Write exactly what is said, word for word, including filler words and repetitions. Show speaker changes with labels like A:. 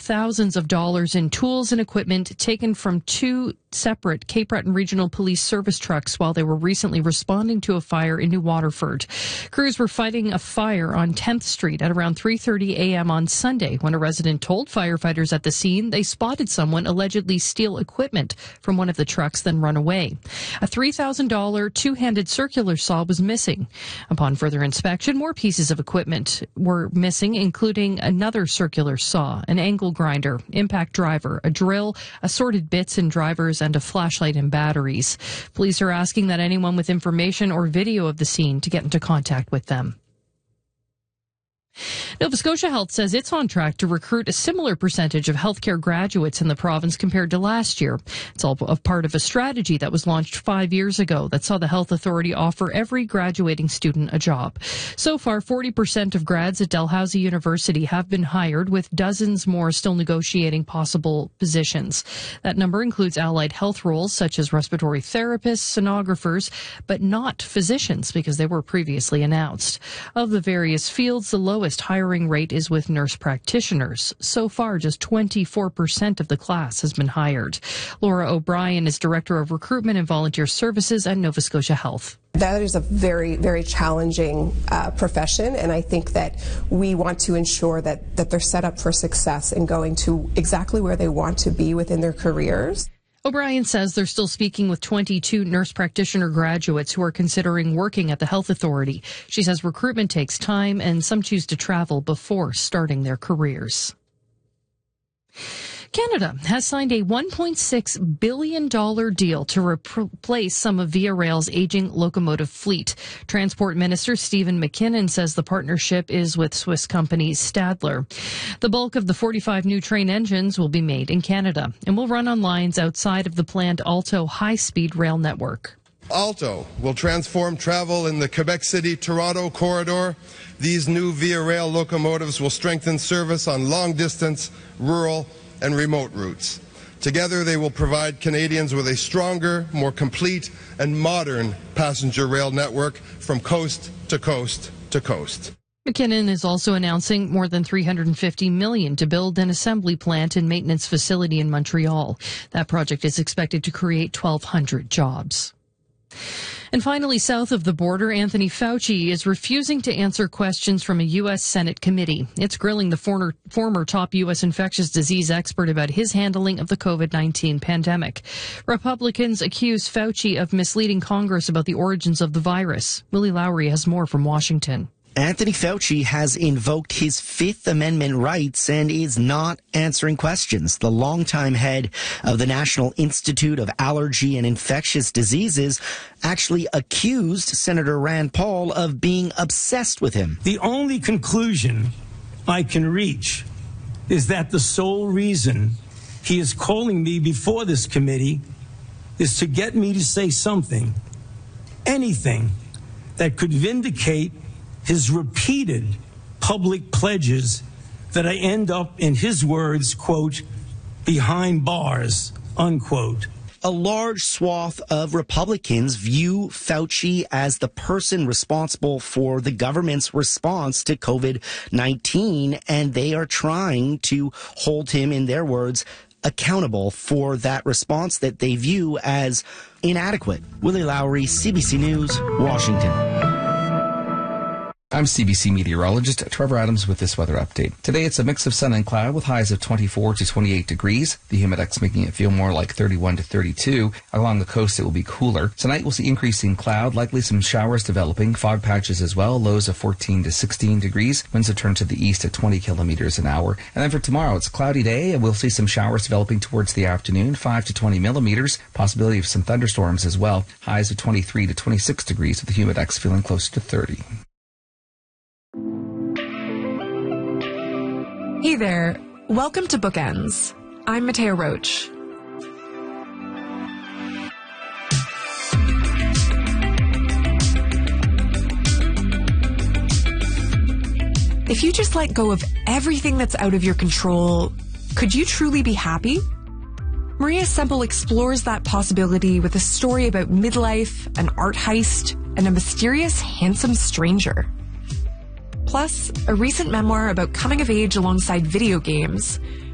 A: thousands of dollars in tools and equipment taken from two separate Cape Breton Regional Police service trucks while they were recently responding to a fire in New Waterford. Crews were fighting a fire on tenth Street at around three thirty a.m. on Sunday when a resident told firefighters at the scene they spotted someone allegedly steal equipment from one of the trucks, then run away. A three thousand dollars two-handed circular saw was missing. Upon further inspection, more pieces of equipment were missing, including another circular saw, an angle grinder, impact driver, a drill, assorted bits and drivers, and a flashlight and batteries. Police are asking that anyone with information or video of the scene to get into contact with them. Nova Scotia Health says it's on track to recruit a similar percentage of healthcare graduates in the province compared to last year. It's all a part of a strategy that was launched five years ago that saw the health authority offer every graduating student a job. So far, forty percent of grads at Dalhousie University have been hired, with dozens more still negotiating possible positions. That number includes allied health roles such as respiratory therapists, sonographers, but not physicians because they were previously announced. Of the various fields, the lowest hiring rate is with nurse practitioners. So far, just twenty-four percent of the class has been hired. Laura O'Brien is Director of Recruitment and Volunteer Services at Nova Scotia Health.
B: That is a very, very challenging uh, profession, and I think that we want to ensure that, that they're set up for success in going to exactly where they want to be within their careers.
A: O'Brien says they're still speaking with twenty-two nurse practitioner graduates who are considering working at the health authority. She says recruitment takes time and some choose to travel before starting their careers. Canada has signed a one point six billion dollars deal to replace some of Via Rail's aging locomotive fleet. Transport Minister Stephen McKinnon says the partnership is with Swiss company Stadler. The bulk of the forty-five new train engines will be made in Canada and will run on lines outside of the planned Alto high-speed rail network.
C: Alto will transform travel in the Quebec City-Toronto corridor. These new Via Rail locomotives will strengthen service on long-distance, rural, and remote routes. Together, they will provide Canadians with a stronger, more complete, and modern passenger rail network from coast to coast to coast.
A: McKinnon is also announcing more than three hundred fifty million dollars to build an assembly plant and maintenance facility in Montreal. That project is expected to create twelve hundred jobs. And finally, south of the border, Anthony Fauci is refusing to answer questions from a U S Senate committee. It's grilling the former, former top U S infectious disease expert about his handling of the COVID nineteen pandemic. Republicans accuse Fauci of misleading Congress about the origins of the virus. Willie Lowry has more from Washington.
D: Anthony Fauci has invoked his Fifth Amendment rights and is not answering questions. The longtime head of the National Institute of Allergy and Infectious Diseases actually accused Senator Rand Paul of being obsessed with him.
E: The only conclusion I can reach is that the sole reason he is calling me before this committee is to get me to say something, anything, that could vindicate his repeated public pledges that I end up, in his words, quote, behind bars, unquote.
D: A large swath of Republicans view Fauci as the person responsible for the government's response to COVID nineteen, and they are trying to hold him, in their words, accountable for that response that they view as inadequate. Willie Lowry, C B C News, Washington.
F: I'm C B C meteorologist Trevor Adams with this weather update. Today it's a mix of sun and cloud with highs of twenty-four to twenty-eight degrees. The humidex making it feel more like thirty-one to thirty-two. Along the coast it will be cooler. Tonight we'll see increasing cloud, likely some showers developing, fog patches as well, lows of fourteen to sixteen degrees. Winds will turn to the east at twenty kilometers an hour. And then for tomorrow it's a cloudy day and we'll see some showers developing towards the afternoon, five to twenty millimeters. Possibility of some thunderstorms as well. Highs of twenty-three to twenty-six degrees with the humidex feeling close to thirty.
G: Hey there. Welcome to Bookends. I'm Mattea Roach. If you just let go of everything that's out of your control, could you truly be happy? Maria Semple explores that possibility with a story about midlife, an art heist, and a mysterious, handsome stranger. Plus, a recent memoir about coming of age alongside video games,